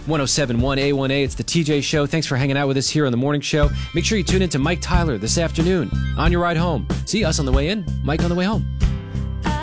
1071 A1A. It's the TJ Show. Thanks for hanging out with us here on the morning show. Make sure you tune in to Mike Tyler this afternoon on your ride home. See us on the way in, Mike on the way home.